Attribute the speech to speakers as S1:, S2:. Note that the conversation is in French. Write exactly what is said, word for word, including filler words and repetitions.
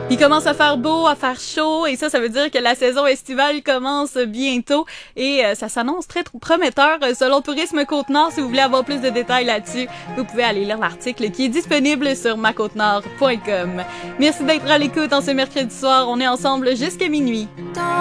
S1: Il commence à faire beau, à faire chaud, et ça, ça veut dire que la saison estivale commence bientôt, et euh, ça s'annonce très prometteur euh, selon Tourisme Côte-Nord. Si vous voulez avoir plus de détails là-dessus, vous pouvez aller lire l'article qui est disponible sur ma côte nord point com. Merci d'être à l'écoute en ce mercredi soir. On est ensemble jusqu'à minuit.